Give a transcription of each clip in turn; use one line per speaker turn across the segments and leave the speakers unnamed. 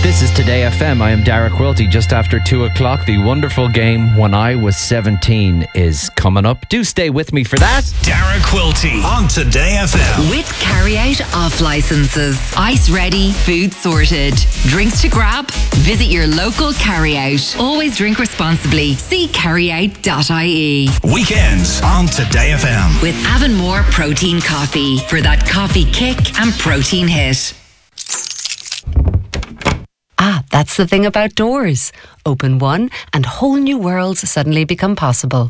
This is Today FM. I am Dara Quilty. Just after 2 o'clock, the wonderful game When I Was 17 is coming up. Do stay with me for that.
Dara Quilty on Today FM.
With carry-out off licenses. Ice ready, food sorted. Drinks to grab? Visit your local carry-out. Always drink responsibly. See carryout.ie.
Weekends on Today FM.
With Avonmore Protein Coffee. For that coffee kick and protein hit.
That's the thing about doors. Open one and whole new worlds suddenly become possible.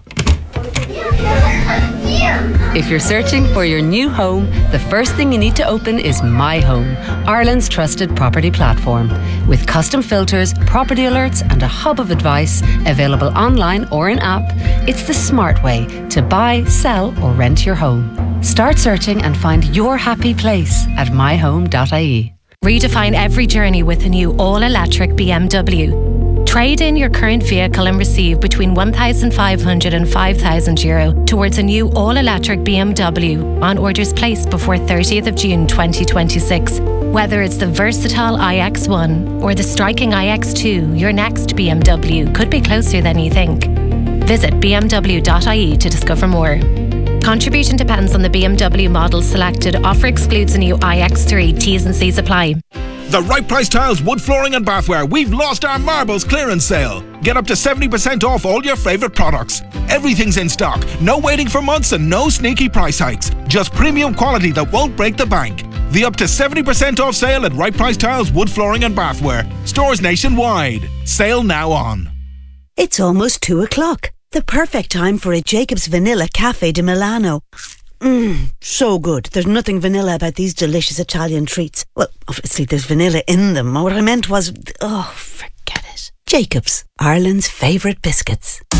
If you're searching for your new home, the first thing you need to open is My Home, Ireland's trusted property platform. With custom filters, property alerts and a hub of advice available online or in app, it's the smart way to buy, sell or rent your home. Start searching and find your happy place at myhome.ie.
Redefine every journey with a new all-electric BMW. Trade in your current vehicle and receive between €1,500 and €5,000 towards a new all-electric BMW on orders placed before 30th of June 2026. Whether it's the versatile iX1 or the striking iX2, your next BMW could be closer than you think. Visit bmw.ie to discover more. Contribution depends on the BMW model selected. Offer excludes a new iX3. T's and C's apply.
The Right Price Tiles wood flooring and bathware. We've lost our marbles clearance sale. Get up to 70% off all your favourite products. Everything's in stock. No waiting for months and no sneaky price hikes. Just premium quality that won't break the bank. The up to 70% off sale at Right Price Tiles wood flooring and bathware. Stores nationwide. Sale now on.
It's almost 2 o'clock. The perfect time for a Jacob's Vanilla Cafe di Milano. So good. There's nothing vanilla about these delicious Italian treats. Well, obviously there's vanilla in them. What I meant was, forget it. Jacob's, Ireland's favourite biscuits.